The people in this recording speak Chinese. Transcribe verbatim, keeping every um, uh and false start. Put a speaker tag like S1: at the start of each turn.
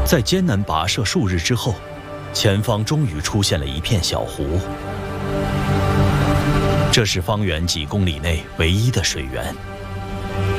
S1: 在艰难跋涉数日之后，前方终于出现了一片小湖。这是方圆几公里内唯一的水源。